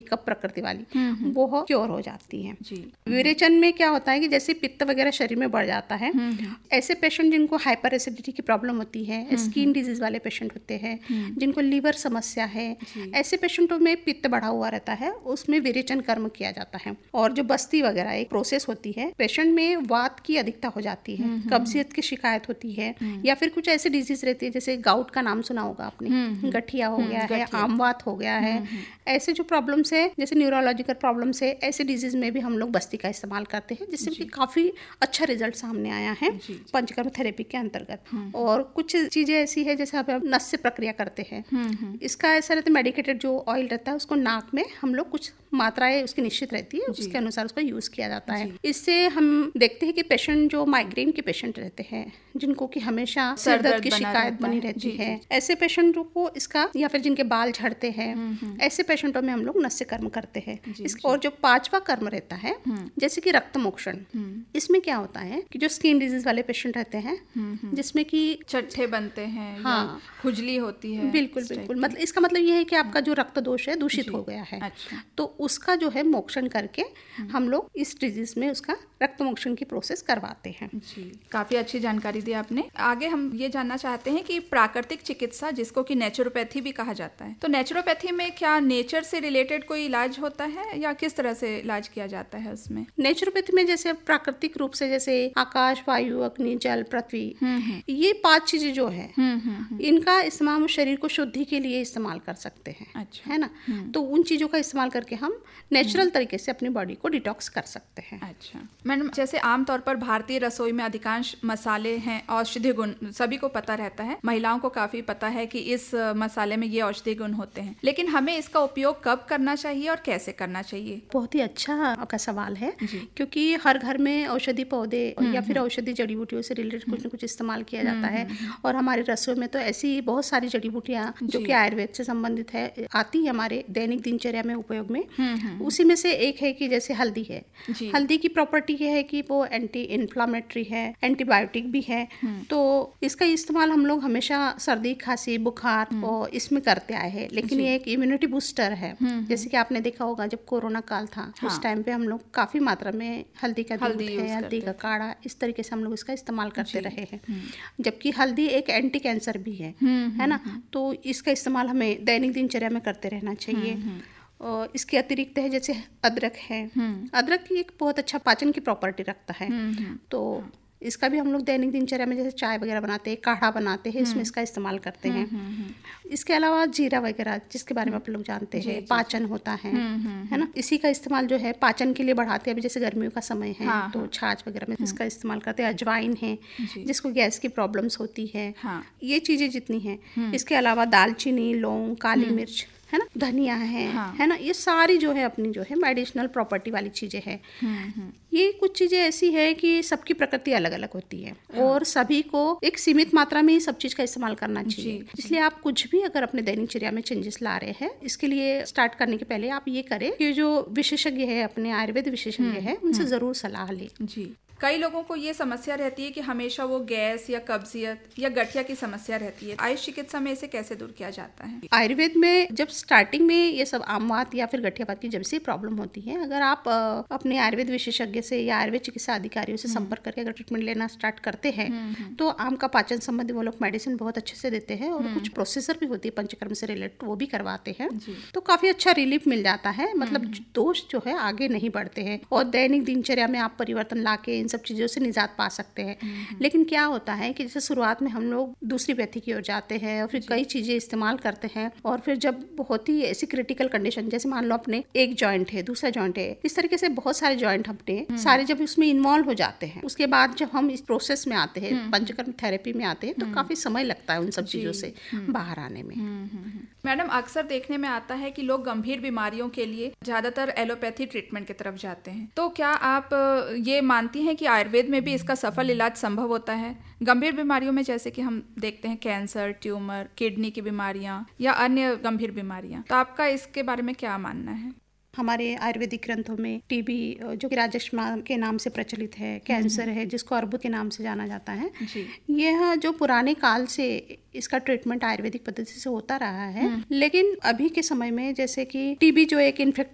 कफ प्रकृति वाली वो क्योर हो जाती है। विरेचन में क्या होता है कि जैसे पित्त वगैरह शरीर में बढ़ जाता है, ऐसे पेशेंट जिनको हाइपर एसिडिटी की प्रॉब्लम होती है, स्किन डिजीज वाले पेशेंट होते हैं, जिनको लीवर समस्या है, ऐसे पेशेंटों में पित्त बढ़ा हुआ रहता है, उसमें विरेचन कर्म किया जाता है। और जो बस्ती वगैरह एक प्रोसेस होती है, पेशेंट में वात की अधिकता हो जाती है, कब्जियत की शिकायत होती है, या फिर कुछ ऐसी डिजीज रहती है जैसे गाउट का नाम सुना होगा आपने, गठिया हो गया है, आमवात हो गया है, ऐसे जो प्रॉब्लम्स है जैसे न्यूरोलॉजिकल प्रॉब्लम्स है, ऐसे डिजीज में भी हम लोग बस्ती का इस्तेमाल करते हैं, जिससे कि काफी अच्छा रिजल्ट सामने आया है पंचकर्म थेरेपी के अंतर्गत। और कुछ चीजें ऐसी है जैसे आप नस्य प्रक्रिया करते हैं, इसका ऐसा रहता है मेडिकेटेड जो ऑयल रहता है उसको नाक में हम लोग कुछ मात्राएं उसकी निश्चित रहती है, उसके अनुसार उसका यूज किया जाता है। इससे हम देखते हैं कि पेशेंट जो माइग्रेन के पेशेंट रहते हैं, जिनको कि हमेशा सिर दर्द की शिकायत बनी रहती है, ऐसे पेशेंटों को इसका, या फिर जिनके बाल झड़ते हैं, ऐसे पेशेंटों में हम लोग नस्य कर्म करते हैं। और जो 5वां कर्म रहता है जैसे कि रक्त मोक्षण, इसमें क्या होता है कि जो स्किन डिजीज वाले पेशेंट रहते हैं, जिसमें कि चट्टे बनते हैं, हाँ, खुजली होती है, बिल्कुल बिल्कुल, मतलब इसका मतलब ये है कि आपका जो रक्त दोष है दूषित हो गया है, तो उसका जो है मोक्षण करके हम लोग इस डिजीज में उसका रक्त मोक्षण की प्रोसेस करवाते हैं। काफी अच्छी जानकारी दी आपने। आगे हम ये जानना चाहते हैं कि प्राकृतिक चिकित्सा, जिसको कि नेचुरोपैथी भी कहा जाता है, तो नेचुरोपैथी में क्या नेचर से रिलेटेड कोई इलाज होता है या किस तरह से इलाज किया जाता है उसमें? नेचुरोपैथी में जैसे प्राकृतिक रूप से जैसे आकाश, वायु, अग्नि, जल, पृथ्वी, ये 5 चीजें जो है इनका इस्तेमाल शरीर को शुद्धि के लिए इस्तेमाल कर सकते हैं। अच्छा। है ना, तो उन चीजों का इस्तेमाल करके हम नेचुरल तरीके से अपनी बॉडी को डिटॉक्स कर सकते हैं। अच्छा मैडम, जैसे आमतौर पर भारतीय रसोई में अधिकांश मसाले हैं औषधि गुण, सभी को पता रहता है, महिलाओं को काफी पता है कि इस मसाले में ये औषधि गुण होते हैं, लेकिन हमें इसका उपयोग कब करना चाहिए और कैसे करना चाहिए? बहुत ही अच्छा आपका सवाल है, क्योंकि हर घर में औषधि पौधे या फिर औषधि जड़ी बूटियों से रिलेटेड कुछ न कुछ इस्तेमाल किया जाता है, और हमारे रसोई में तो ऐसी बहुत सारी जड़ी बूटियां जो कि आयुर्वेद से संबंधित है आती है हमारे दैनिक दिनचर्या में उपयोग में। उसी में से एक है कि जैसे हल्दी है, हल्दी की प्रॉपर्टी ये है कि वो एंटी इन्फ्लामेटरी है, एंटीबायोटिक भी है, तो इसका इस्तेमाल हम लोग हमेशा सर्दी, खांसी, बुखार और इसमें करते आए हैं, लेकिन ये एक इम्यूनिटी बूस्टर है। जैसे कि आपने देखा होगा जब कोरोना काल था, उस टाइम पे हम लोग काफी मात्रा में हल्दी का दूध है, हल्दी का काढ़ा, इस तरीके से हम लोग इसका इस्तेमाल करते रहे हैं, जबकि हल्दी एक एंटी कैंसर भी है ना, तो इसका इस्तेमाल हमें दैनिक दिनचर्या में करते रहना चाहिए। और इसके अतिरिक्त है जैसे अदरक है, अदरक की एक बहुत अच्छा पाचन की प्रॉपर्टी रखता है, तो इसका भी हम लोग दैनिक दिनचर्या में जैसे चाय वगैरह बनाते हैं, काढ़ा बनाते हैं, इसमें इसका इस्तेमाल करते हैं। इसके अलावा जीरा वगैरह, जिसके बारे में आप लोग जानते हैं, पाचन होता है ना, इसी का इस्तेमाल जो है पाचन के लिए बढ़ाते हैं। अभी जैसे गर्मियों का समय है तो छाछ वगैरह में इसका इस्तेमाल करते हैं। अजवाइन है जिसको गैस की प्रॉब्लम्स होती है, ये चीजें जितनी हैं। इसके अलावा दालचीनी, लौंग, काली मिर्च है ना, धनिया है ना, ये सारी जो है अपनी जो है मेडिसिनल प्रॉपर्टी वाली चीजें हैं। ये कुछ चीजें ऐसी है कि सबकी प्रकृति अलग अलग होती है, और सभी को एक सीमित मात्रा में ही सब चीज का इस्तेमाल करना चाहिए। इसलिए आप कुछ भी अगर अपने दैनिकचर्या में चेंजेस ला रहे हैं, इसके लिए स्टार्ट करने के पहले आप ये करें कि जो विशेषज्ञ है, अपने आयुर्वेद विशेषज्ञ है, उनसे जरूर सलाह लें। जी, कई लोगों को ये समस्या रहती है कि हमेशा वो गैस या कब्जियत या गठिया की समस्या रहती है। आयुष चिकित्सा में इसे कैसे दूर किया जाता है? आयुर्वेद में जब स्टार्टिंग में ये सब आमवात या फिर गठियावात की जब से प्रॉब्लम होती है, अगर आप अपने आयुर्वेद विशेषज्ञ से या आयुर्वेद चिकित्सा अधिकारियों से संपर्क करके अगर ट्रीटमेंट लेना स्टार्ट करते हैं, तो आम का पाचन संबंधी वो लोग मेडिसिन बहुत अच्छे से देते हैं, और कुछ प्रोसीजर भी होती है पंचकर्म से रिलेटेड, वो भी करवाते हैं, तो काफी अच्छा रिलीफ मिल जाता है। मतलब दोष जो है आगे नहीं बढ़ते हैं, और दैनिक दिनचर्या में आप परिवर्तन लाके इन सब चीजों से निजात पा सकते हैं। लेकिन क्या होता है कि जैसे शुरुआत में हम लोग दूसरी पैथी की ओर जाते हैं, और फिर कई चीजें इस्तेमाल करते हैं, और फिर जब बहुत ही ऐसी क्रिटिकल कंडीशन, जैसे मान लो अपने एक जॉइंट है, दूसरा जॉइंट है, इस तरीके से बहुत सारे जॉइंट अपने सारे जब उसमें इन्वॉल्व हो जाते हैं, उसके बाद जब हम इस प्रोसेस में आते हैं, पंचकर्म थेरेपी में आते हैं, तो काफी समय लगता है उन सब चीजों से बाहर आने में। मैडम, अक्सर देखने में आता है कि लोग गंभीर बीमारियों के लिए ज्यादातर एलोपैथी ट्रीटमेंट की तरफ जाते हैं, तो क्या आप ये मानती हैं कि आयुर्वेद में भी इसका सफल इलाज संभव होता है गंभीर बीमारियों में, जैसे कि हम देखते हैं कैंसर, ट्यूमर, किडनी की बीमारियां या अन्य गंभीर बीमारियां, तो आपका इसके बारे में क्या मानना है? हमारे आयुर्वेदिक ग्रंथों में टीबी, जो कि राजश्मा के नाम से प्रचलित है, कैंसर है जिसको अर्बुद के नाम से जाना जाता है, यह जो पुराने काल से इसका ट्रीटमेंट आयुर्वेदिक पद्धति से होता रहा है। लेकिन अभी के समय में जैसे कि टीबी जो एक इन्फेक्ट